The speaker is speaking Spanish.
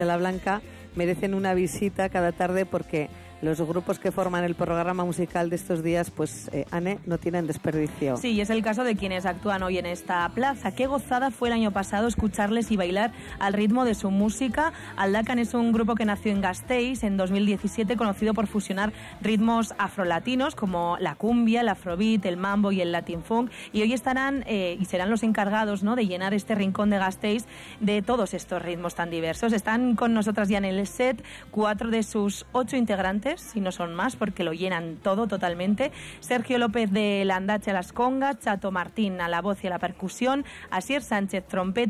de la Blanca merecen una visita cada tarde porque los grupos que forman el programa musical de estos días, pues, Anne, no tienen desperdicio. Sí, y es el caso de quienes actúan hoy en esta plaza. Qué gozada fue el año pasado escucharles y bailar al ritmo de su música. Aldacan es un grupo que nació en Gasteiz en 2017, conocido por fusionar ritmos afrolatinos como la cumbia, el afrobeat, el mambo y el latin funk. Y hoy estarán y serán los encargados, ¿no?, de llenar este rincón de Gasteiz de todos estos ritmos tan diversos. Están con nosotras ya en el set 4 de sus 8 integrantes, si no son más, porque lo llenan todo totalmente. Sergio López de Landache a las congas, Chato Martín a la voz y a la percusión, Asier Sánchez trompeta,